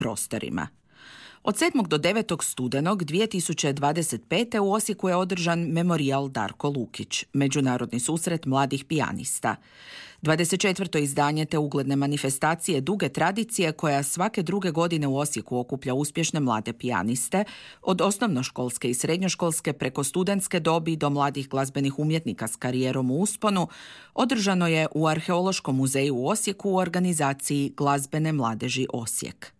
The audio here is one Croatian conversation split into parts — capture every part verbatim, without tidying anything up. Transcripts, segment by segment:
prostorima. Od sedmog do devetog studenog dvije tisuće dvadeset pete. u Osijeku je održan Memorijal Darko Lukić, međunarodni susret mladih pijanista. dvadeset četvrto izdanje te ugledne manifestacije duge tradicije koja svake druge godine u Osijeku okuplja uspješne mlade pijaniste, od osnovnoškolske i srednjoškolske preko studentske dobi do mladih glazbenih umjetnika s karijerom u usponu, održano je u Arheološkom muzeju u Osijeku u organizaciji Glazbene mladeži Osijek.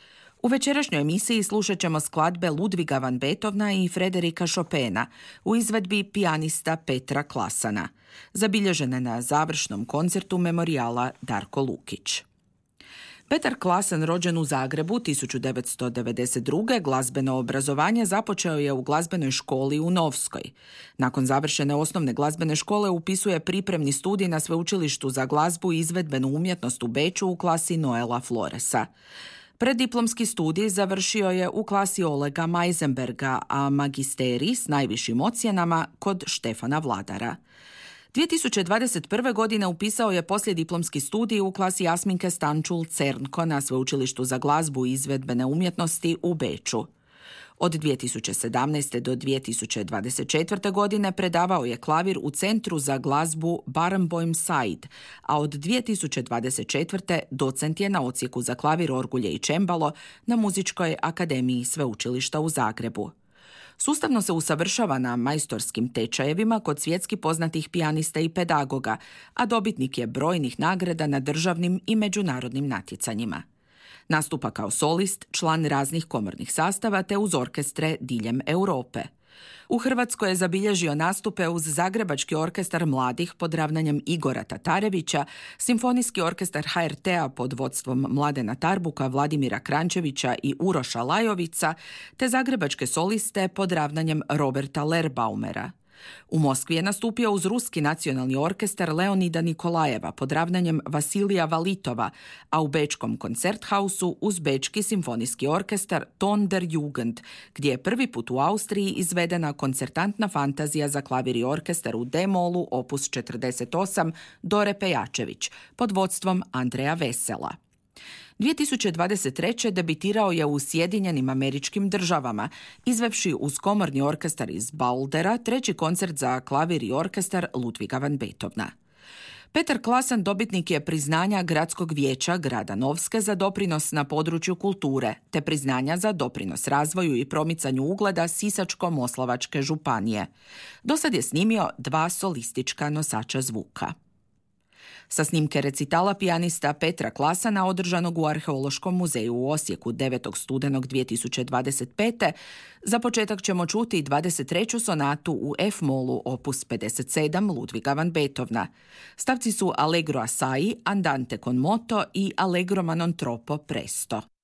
U večerašnjoj emisiji slušat ćemo skladbe Ludviga van Beethovna i Frederika Chopina u izvedbi pijanista Petra Klasana, zabilježene na završnom koncertu Memorijala Darko Lukić. Petar Klasan, rođen u Zagrebu tisuću devetsto devedeset druge. glazbeno obrazovanje započeo je u glazbenoj školi u Novskoj. Nakon završene osnovne glazbene škole upisuje pripremni studij na Sveučilištu za glazbu i izvedbenu umjetnost u Beču u klasi Noela Floresa. Preddiplomski studij završio je u klasi Olega Majzenberga, a magisterij s najvišim ocjenama kod Štefana Vladara. dvije tisuće dvadeset prve. godine upisao je poslijediplomski studij u klasi Jasminke Stančul Cernko na Sveučilištu za glazbu i izvedbene umjetnosti u Beču. Od dvije tisuće sedamnaeste. do dvije tisuće dvadeset četvrte. godine predavao je klavir u Centru za glazbu Barenboim Said, a od dvije tisuće dvadeset četvrte. docent je na odsjeku za klavir, orgulje i čembalo na Muzičkoj akademiji Sveučilišta u Zagrebu. Sustavno se usavršava na majstorskim tečajevima kod svjetski poznatih pijanista i pedagoga, a dobitnik je brojnih nagrada na državnim i međunarodnim natjecanjima. Nastupa kao solist, član raznih komornih sastava te uz orkestre diljem Europe. U Hrvatskoj je zabilježio nastupe uz Zagrebački orkestar mladih pod ravnanjem Igora Tatarevića, Simfonijski orkestar ha er te a pod vodstvom Mladena Tarbuka, Vladimira Krančevića i Uroša Lajovica, te Zagrebačke soliste pod ravnanjem Roberta Lerbaumera. U Moskvi je nastupio uz Ruski nacionalni orkestar Leonida Nikolajeva pod ravnanjem Vasilija Valitova, a u Bečkom koncerthausu uz Bečki simfonijski orkestar Ton der Jugend, gdje je prvi put u Austriji izvedena koncertantna fantazija za klavir i orkestar u D-molu opus četrdeset osam Dore Pejačević pod vodstvom Andreja Vesela. dvije tisuće dvadeset treće. debitirao je u Sjedinjenim Američkim Državama, izvevši uz komorni orkestar iz Bouldera treći koncert za klavir i orkestar Ludviga van Beethovna. Petar Klasan dobitnik je priznanja Gradskog vijeća grada Novske za doprinos na području kulture, te priznanja za doprinos razvoju i promicanju ugleda Sisačko-moslavačke županije. Dosad je snimio dva solistička nosača zvuka. Sa snimke recitala pijanista Petra Klasana održanog u Arheološkom muzeju u Osijeku devetog studenog dvije tisuće dvadeset pete. za početak ćemo čuti dvadeset treću sonatu u F-molu opus pedeset sedam Ludviga van Beethovna. Stavci su Allegro assai, Andante con moto i Allegro ma non troppo presto.